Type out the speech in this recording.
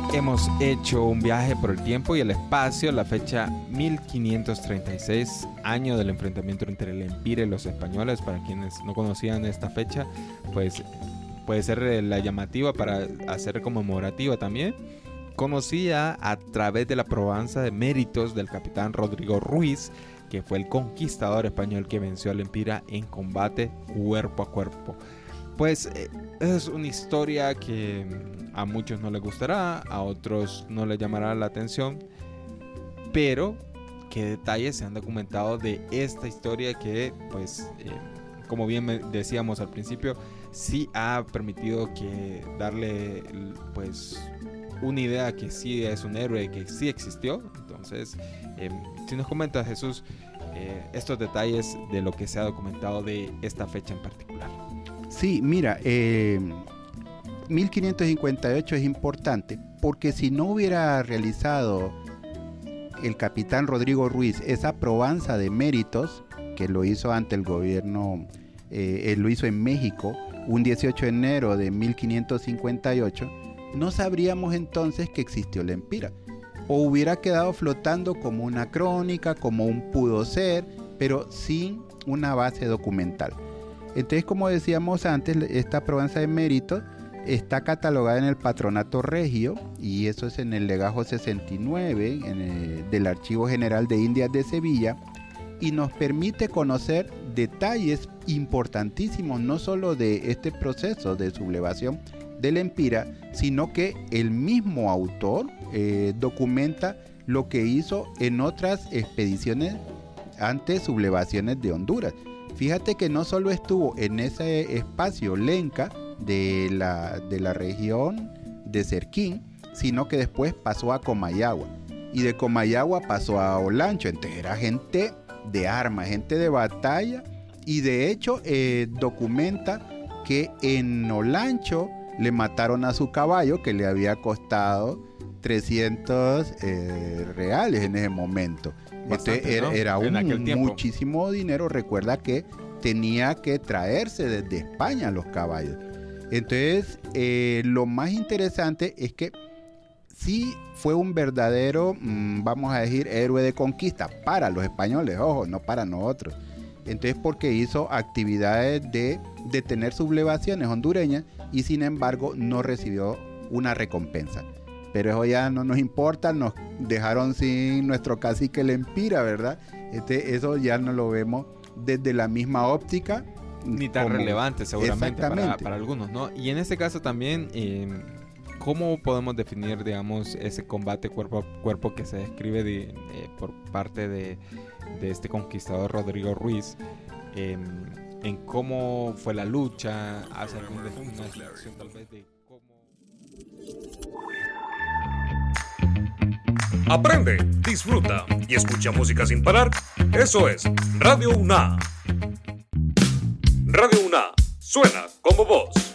Hemos hecho un viaje por el tiempo y el espacio, la fecha 1536, año del enfrentamiento entre el Empira y los españoles. Para quienes no conocían esta fecha, pues puede ser la llamativa para hacer conmemorativa también. Conocida a través de la probanza de méritos del capitán Rodrigo Ruiz, que fue el conquistador español que venció al Empira en combate cuerpo a cuerpo. Pues es una historia que a muchos no les gustará, a otros no les llamará la atención, pero qué detalles se han documentado de esta historia que, pues, como bien decíamos al principio, sí ha permitido que darle, pues, una idea que sí es un héroe, que sí existió. Entonces, si nos comentas, Jesús, estos detalles de lo que se ha documentado de esta fecha en particular. Sí, mira, 1558 es importante porque si no hubiera realizado el capitán Rodrigo Ruiz esa probanza de méritos, que lo hizo ante el gobierno, lo hizo en México, un 18 de enero de 1558, no sabríamos entonces que existió el Empira. O hubiera quedado flotando como una crónica, como un pudo ser, pero sin una base documental. Entonces, como decíamos antes, esta probanza de méritos está catalogada en el Patronato Regio, y eso es en el legajo 69 del Archivo General de Indias de Sevilla, y nos permite conocer detalles importantísimos, no solo de este proceso de sublevación del Empira, sino que el mismo autor documenta lo que hizo en otras expediciones ante sublevaciones de Honduras. Fíjate que no solo estuvo en ese espacio Lenca de la región de Serquín, sino que después pasó a Comayagua, y de Comayagua pasó a Olancho. Entonces era gente de armas, gente de batalla, y de hecho documenta que en Olancho le mataron a su caballo, que le había costado 300 reales en ese momento. Bastante, ¿no? Era muchísimo dinero. Recuerda que tenía que traerse desde España los caballos. Entonces, lo más interesante es que sí fue un verdadero, vamos a decir, héroe de conquista para los españoles, ojo, no para nosotros. Entonces, porque hizo actividades de detener sublevaciones hondureñas y sin embargo no recibió una recompensa. Pero eso ya no nos importa, nos dejaron sin nuestro cacique el Empira, ¿verdad? Eso ya no lo vemos desde la misma óptica. Ni tan relevante seguramente para algunos, ¿no? Y en este caso también, ¿cómo podemos definir, digamos, ese combate cuerpo a cuerpo que se describe por parte de este conquistador Rodrigo Ruiz? En cómo fue la lucha, hace alguna definición tal vez de cómo... Aprende, disfruta y escucha música sin parar. Eso es Radio UNA. Radio UNA suena como vos.